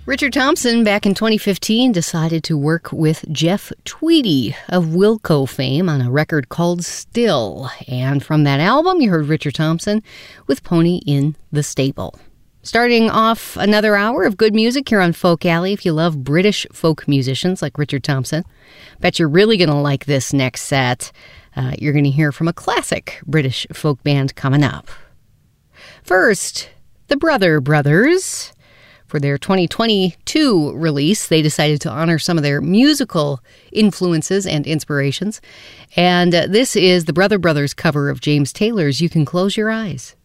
Richard Thompson, back in 2015, decided to work with Jeff Tweedy of Wilco fame on a record called Still. And from that album, you heard Richard Thompson with Pony in the Stable. Starting off another hour of good music here on Folk Alley. If you love British folk musicians like Richard Thompson, bet you're really going to like this next set. You're going to hear from a classic British folk band coming up. First, the Brother Brothers. For their 2022 release, they decided to honor some of their musical influences and inspirations. And this is the Brother Brothers cover of James Taylor's You Can Close Your Eyes.